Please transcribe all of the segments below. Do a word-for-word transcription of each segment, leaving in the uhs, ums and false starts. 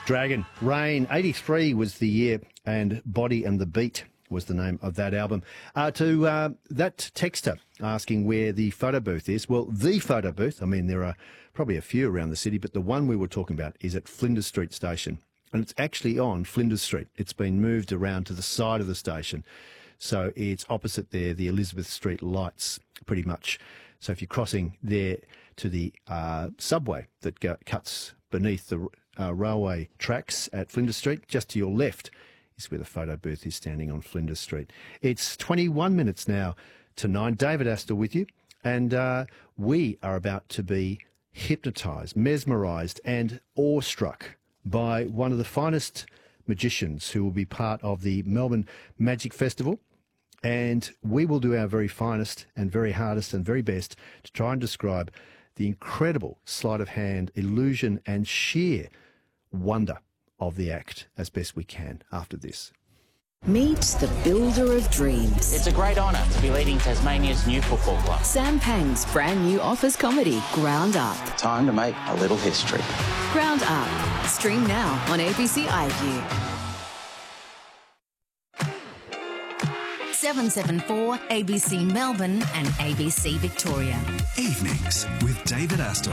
Dragon. Rain. eighty-three was the year, and Body and the Beat was the name of that album. Uh, to uh, that texter asking where the photo booth is, well, the photo booth, I mean, there are probably a few around the city, but the one we were talking about is at Flinders Street Station. And it's actually on Flinders Street. It's been moved around to the side of the station. So it's opposite there, the Elizabeth Street lights, pretty much. So if you're crossing there to the uh, subway that go, cuts beneath the uh, railway tracks at Flinders Street, just to your left is where the photo booth is standing on Flinders Street. It's twenty-one minutes now to nine. David Astor with you. And uh, we are about to be hypnotised, mesmerised and awestruck by one of the finest magicians who will be part of the Melbourne Magic Festival. And we will do our very finest and very hardest and very best to try and describe the incredible sleight of hand, illusion and sheer wonder of the act as best we can after this. Meet the builder of dreams. It's a great honour to be leading Tasmania's new football club. Sam Pang's brand new office comedy, Ground Up. Time to make a little history. Ground Up. Stream now on A B C iView. seven seven four A B C Melbourne and A B C Victoria. Evenings with David Astor.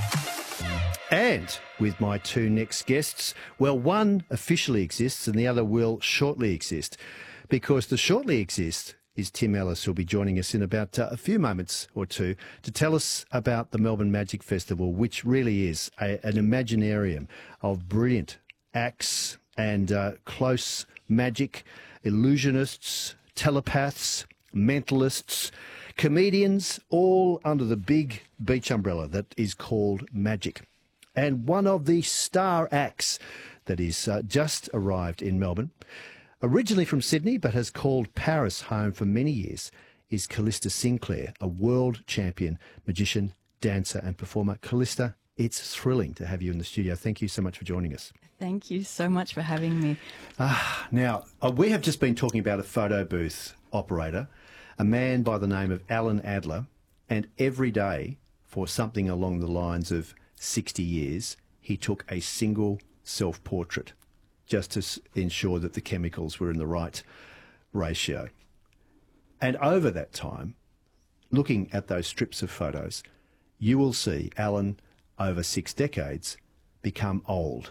And with my two next guests, well, one officially exists and the other will shortly exist. Because the shortly exists is Tim Ellis, who'll be joining us in about uh, a few moments or two to tell us about the Melbourne Magic Festival, which really is a, an imaginarium of brilliant acts and uh, close magic, illusionists, telepaths, mentalists, comedians, all under the big beach umbrella that is called magic. And one of the star acts that is uh, just arrived in Melbourne, originally from Sydney but has called Paris home for many years, is Callista Sinclair, a world champion magician, dancer and performer. Callista, it's thrilling to have you in the studio. Thank you so much for joining us. Thank you so much for having me. Ah, now, uh, we have just been talking about a photo booth operator, a man by the name of Alan Adler, and every day for something along the lines of sixty years, he took a single self-portrait just to s- ensure that the chemicals were in the right ratio. And over that time, looking at those strips of photos, you will see Alan, over six decades, become old.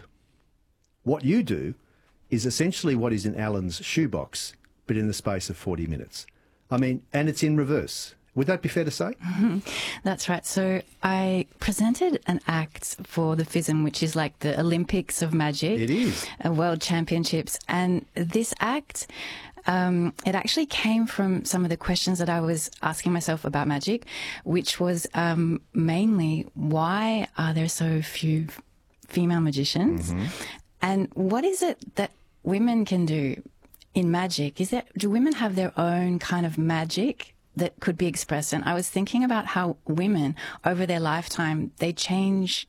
What you do is essentially what is in Alan's shoebox, but in the space of forty minutes. I mean, and it's in reverse. Would that be fair to say? Mm-hmm. That's right. So I presented an act for the F I S M, which is like the Olympics of Magic. It is. Uh, World Championships. And this act, um, it actually came from some of the questions that I was asking myself about magic, which was um, mainly, why are there so few female magicians? Mm-hmm. And what is it that women can do in magic? Is that, do women have their own kind of magic that could be expressed? And I was thinking about how women over their lifetime, they change